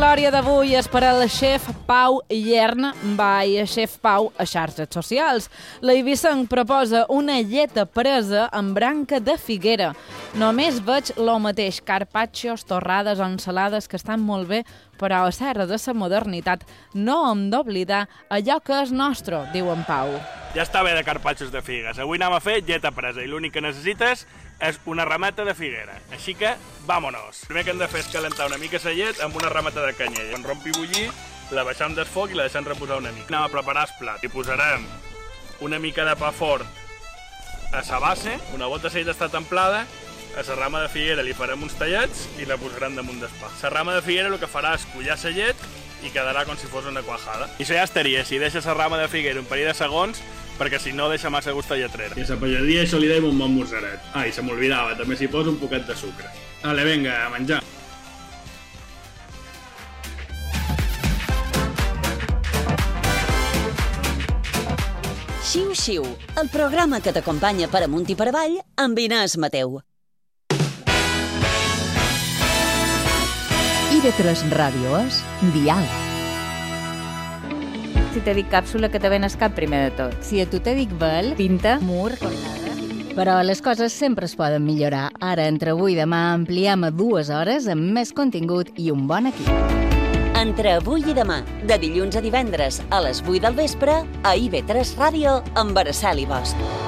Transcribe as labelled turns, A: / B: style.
A: glòria d'avui és per al xef Pau Iern by Xef Pau a xarxes socials. La Eivissenc proposa una lleta presa amb branca de figuera. Només veig lo mateix, carpaccios, torrades o ensalades que estan molt bé, però a serra de la modernitat no hem d'oblidar allò que és nostre, diu en Pau.
B: Ja està bé de carpaccios de figues. Avui anem a fer lleta presa i l'únic que necessites és una rameta de figuera. Així que, vámonos. El primer que hem de fer és calentar una mica la llet amb una rameta de canyella. Quan rompi bullir, la baixem del foc i la deixem reposar una mica. Anem a preparar el plat. Hi posarem una mica de pa fort a la base, una bota de sal està templada, a la rama de figuera li farem uns tallets i la posarem damunt del pa. La rama de figuera el que farà és collar la llet i quedarà com si fos una quajada. I això ja estaria, si deixes la rama de figuera un parell de segons, perquè si no deixa massa gust a lletrera. I a la palladia això li deim un bon mosseret. I se m'olvidava, també s'hi posa un poquet de sucre. Vale, vinga, a menjar.
C: Xiu Xiu, el programa que t'acompanya per amunt i per avall amb Inés Mateu.
D: IB3 Ràdio és Diàleg.
E: Si te dic càpsula, que te ven el cap primer de tot.
D: Si a tu te dic vel,
E: Tinta,
D: mur, cortada. Però les coses sempre es poden millorar. Ara, entre avui i demà, ampliem a 2 hores amb més contingut i un bon equip.
C: Entre avui i demà, de dilluns a divendres a les 8 del vespre, a IB3 Ràdio amb Araceli Bosch.